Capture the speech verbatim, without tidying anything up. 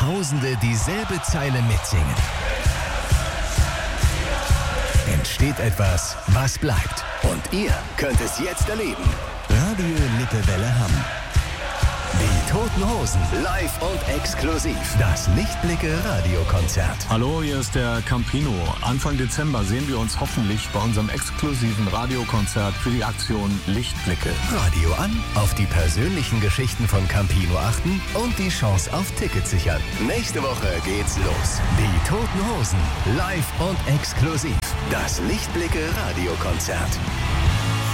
Tausende dieselbe Zeile mitsingen, entsteht etwas, was bleibt. Und ihr könnt es jetzt erleben. Radio Lippewelle Hamm. Die Toten Hosen, live und exklusiv. Das Lichtblicke-Radiokonzert. Hallo, hier ist der Campino. Anfang Dezember sehen wir uns hoffentlich bei unserem exklusiven Radiokonzert für die Aktion Lichtblicke. Radio an, auf die persönlichen Geschichten von Campino achten und die Chance auf Tickets sichern. Nächste Woche geht's los. Die Toten Hosen, live und exklusiv. Das Lichtblicke-Radiokonzert.